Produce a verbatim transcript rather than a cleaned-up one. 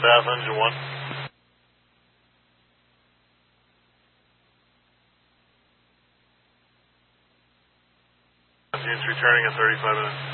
South engine one. It's returning in thirty-five minutes.